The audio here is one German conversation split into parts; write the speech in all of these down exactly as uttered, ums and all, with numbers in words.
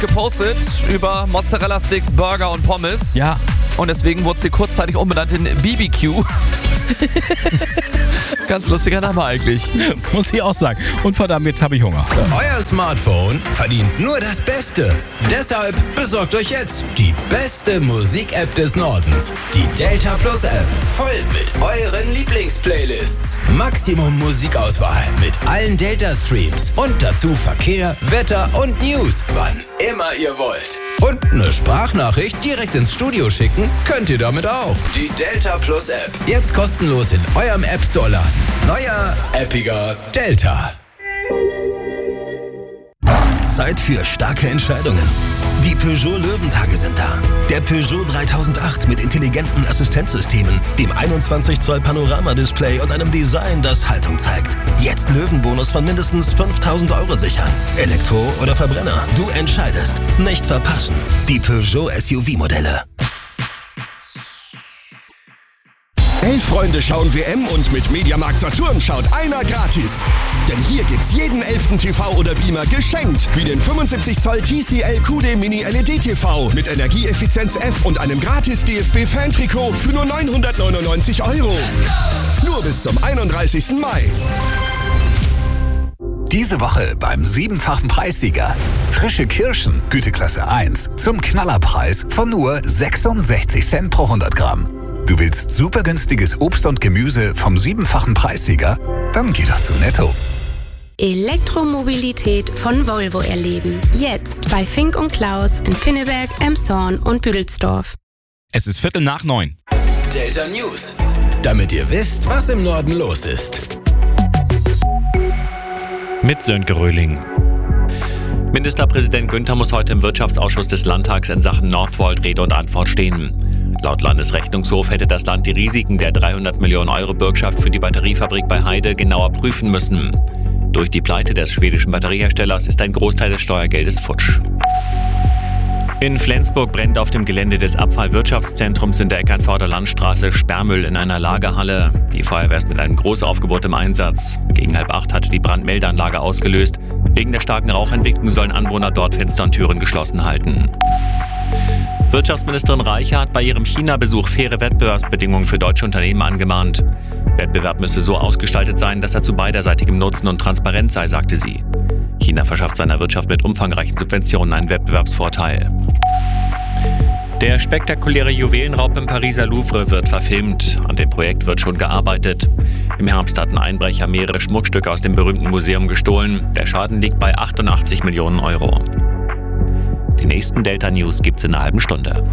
gepostet über Mozzarella-Sticks, Burger und Pommes. Ja. Und deswegen wurde sie kurzzeitig umbenannt in B B Q. Ganz lustiger Name eigentlich. Muss ich auch sagen. Und verdammt, jetzt habe ich Hunger. Euer Smartphone verdient nur das Beste. Deshalb besorgt euch jetzt die beste Musik-App des Nordens. Die Delta Plus App. Voll mit euren Lieblingsplaylists. Maximum Musikauswahl mit allen Delta-Streams. Und dazu Verkehr, Wetter und News. Wann immer ihr wollt. Und eine Sprachnachricht direkt ins Studio schicken könnt ihr damit auch. Die Delta Plus App. Jetzt kostenlos in eurem App Store laden. Neuer, appiger Delta. Zeit für starke Entscheidungen. Die Peugeot Löwentage sind da. Der Peugeot dreitausendacht mit intelligenten Assistenzsystemen, dem einundzwanzig Zoll Panorama-Display und einem Design, das Haltung zeigt. Jetzt Löwenbonus von mindestens fünftausend Euro sichern. Elektro oder Verbrenner, du entscheidest. Nicht verpassen. Die Peugeot S U V-Modelle. Elf Freunde schauen W M und mit Mediamarkt Saturn schaut einer gratis. Denn hier gibt's jeden elften T V oder Beamer geschenkt. Wie den fünfundsiebzig Zoll T C L Q D Mini L E D T V mit Energieeffizienz F und einem gratis D F B-Fan-Trikot für nur neunhundertneunundneunzig Euro. Nur bis zum einunddreißigsten Mai. Diese Woche beim siebenfachen Preissieger. Frische Kirschen, Güteklasse eins, zum Knallerpreis von nur sechsundsechzig Cent pro hundert Gramm. Du willst super günstiges Obst und Gemüse vom siebenfachen Preissieger? Dann geh doch zu Netto. Elektromobilität von Volvo erleben. Jetzt bei Fink und Klaus in Pinneberg, Emshorn und Büdelsdorf. Es ist Viertel nach neun. Delta News. Damit ihr wisst, was im Norden los ist. Mit Sönke Röhling. Ministerpräsident Günther muss heute im Wirtschaftsausschuss des Landtags in Sachen Northvolt Rede und Antwort stehen. Laut Landesrechnungshof hätte das Land die Risiken der dreihundert Millionen Euro Bürgschaft für die Batteriefabrik bei Heide genauer prüfen müssen. Durch die Pleite des schwedischen Batterieherstellers ist ein Großteil des Steuergeldes futsch. In Flensburg brennt auf dem Gelände des Abfallwirtschaftszentrums in der Eckernförder Landstraße Sperrmüll in einer Lagerhalle. Die Feuerwehr ist mit einem Großaufgebot im Einsatz. Gegen halb acht hatte die Brandmeldeanlage ausgelöst. Wegen der starken Rauchentwicklung sollen Anwohner dort Fenster und Türen geschlossen halten. Wirtschaftsministerin Reiche hat bei ihrem China-Besuch faire Wettbewerbsbedingungen für deutsche Unternehmen angemahnt. Wettbewerb müsse so ausgestaltet sein, dass er zu beiderseitigem Nutzen und Transparenz sei, sagte sie. China verschafft seiner Wirtschaft mit umfangreichen Subventionen einen Wettbewerbsvorteil. Der spektakuläre Juwelenraub im Pariser Louvre wird verfilmt. An dem Projekt wird schon gearbeitet. Im Herbst hatten Einbrecher mehrere Schmuckstücke aus dem berühmten Museum gestohlen. Der Schaden liegt bei achtundachtzig Millionen Euro. Die nächsten Delta News gibt's in einer halben Stunde.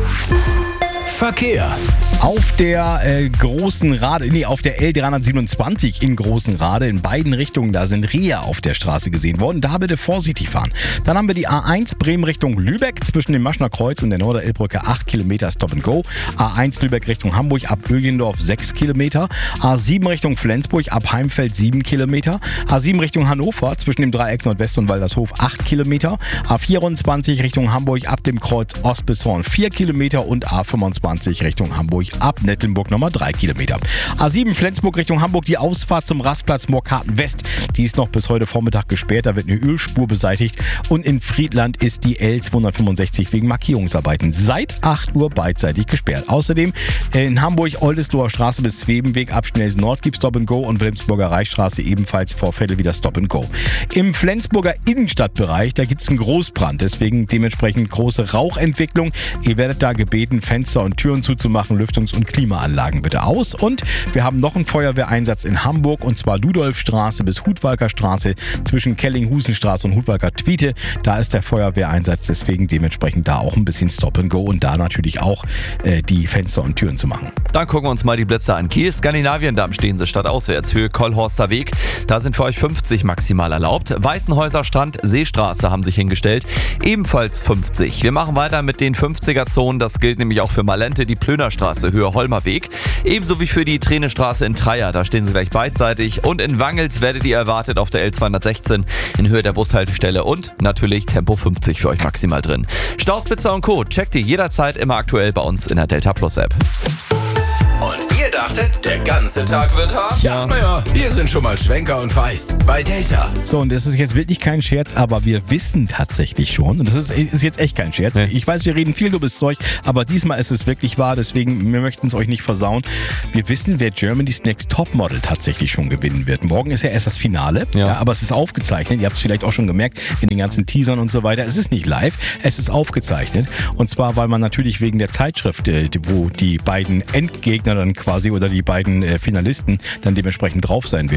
Verkehr. Auf der äh, großen Rade, nee, auf der L dreihundertsiebenundzwanzig in Großen Rade in beiden Richtungen, da sind Rehe auf der Straße gesehen worden. Da bitte vorsichtig fahren. Dann haben wir die A eins Bremen Richtung Lübeck zwischen dem Maschner Kreuz und der Norderelbbrücke acht Kilometer Stop and Go. A eins Lübeck Richtung Hamburg ab Ögendorf sechs Kilometer. A sieben Richtung Flensburg ab Heimfeld sieben Kilometer. A sieben Richtung Hannover zwischen dem Dreieck Nordwest und Waldershof acht Kilometer. A vierundzwanzig Richtung Hamburg ab dem Kreuz Ost bis Horn vier Kilometer und A fünfundzwanzig Richtung Hamburg ab Nettelnburg nochmal drei Kilometer. A sieben Flensburg Richtung Hamburg, die Ausfahrt zum Rastplatz Morkarten West, die ist noch bis heute Vormittag gesperrt, da wird eine Ölspur beseitigt und in Friedland ist die L zweihundertfünfundsechzig wegen Markierungsarbeiten seit acht Uhr beidseitig gesperrt. Außerdem in Hamburg Oldesloher Straße bis Zwebenweg ab Schnelsen Nord gibt Stop and Go und Wilhelmsburger Reichsstraße ebenfalls Vorfälle wieder Stop and Go. Im Flensburger Innenstadtbereich, da gibt es einen Großbrand, deswegen dementsprechend große Rauchentwicklung. Ihr werdet da gebeten, Fenster und Türen zuzumachen, Lüftungs- und Klimaanlagen bitte aus. Und wir haben noch einen Feuerwehreinsatz in Hamburg und zwar Ludolfstraße bis Hudwalker Straße zwischen Kellinghusenstraße und Hudwalker Twiete. Da ist der Feuerwehreinsatz, deswegen dementsprechend da auch ein bisschen Stop and Go und da natürlich auch äh, die Fenster und Türen zu machen. Dann gucken wir uns mal die Blitze an. Kiel, Skandinaviendamm stehen sie stadtauswärts. Höhe Kollhorster Weg. Da sind für euch fünfzig maximal erlaubt. Weißenhäuser Strand, Seestraße haben sich hingestellt. Ebenfalls fünfzig. Wir machen weiter mit den fünfziger-Zonen. Das gilt nämlich auch für Malente, die Plönerstraße, Höhe Holmerweg. Ebenso wie für die Tränestraße in Treia. Da stehen sie gleich beidseitig. Und in Wangels werdet ihr erwartet auf der L zweihundertsechzehn in Höhe der Bushaltestelle. Und natürlich Tempo fünfzig für euch maximal drin. Staus, Pizza und Co. checkt ihr jederzeit immer aktuell bei uns in der Delta Plus App. Und ihr dachtet, der ganze Tag wird hart? Ja. Naja, hier sind schon mal Schwenker und Feist bei Delta. So, und das ist jetzt wirklich kein Scherz, aber wir wissen tatsächlich schon, und das ist, ist jetzt echt kein Scherz. Nee. Ich weiß, wir reden viel dummes Zeug, aber diesmal ist es wirklich wahr, deswegen, wir möchten es euch nicht versauen. Wir wissen, wer Germany's Next Topmodel tatsächlich schon gewinnen wird. Morgen ist ja erst das Finale, Ja. ja, aber es ist aufgezeichnet. Ihr habt es vielleicht auch schon gemerkt in den ganzen Teasern und so weiter. Es ist nicht live, es ist aufgezeichnet. Und zwar, weil man natürlich wegen der Zeitschrift, äh, wo die beiden Endgegner dann quasi oder die beiden äh, Finalisten dann dementsprechend drauf sein werden.